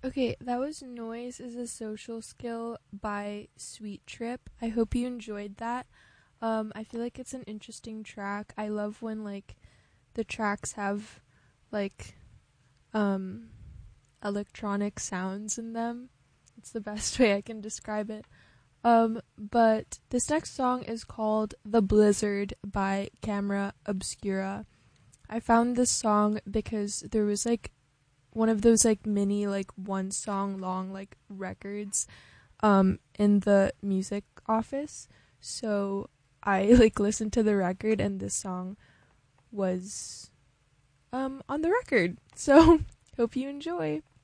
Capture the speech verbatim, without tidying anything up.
Okay, that was Noise is a Social Skill by Sweet Trip. I hope you enjoyed that. Um, I feel like it's an interesting track. I love when like the tracks have like um electronic sounds in them. It's the best way I can describe it. Um, but this next song is called The Blizzard by Camera Obscura. I found this song because there was like one of those like mini like one song long like records um in the music office. So I like listened to the record and this song was um on the record. So hope you enjoy.